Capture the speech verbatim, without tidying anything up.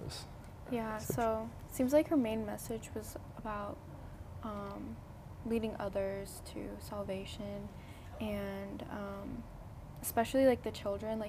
this. Yeah, section. so seems like her main message was about um, leading others to salvation, and um, especially like the children, like